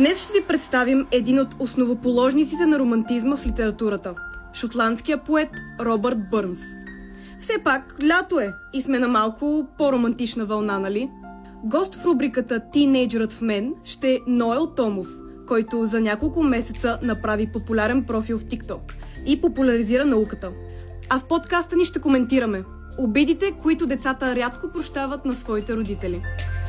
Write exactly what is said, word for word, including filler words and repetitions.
Днес ще ви представим един от основоположниците на романтизма в литературата – шотландския поет Робърт Бърнс. Все пак, лято е и сме на малко по-романтична вълна, нали? Гост в рубриката "Тийнейджърът в мен" ще е Ноел Томов, който за няколко месеца направи популярен профил в TikTok и популяризира науката. А в подкаста ни ще коментираме обидите, които децата рядко прощават на своите родители.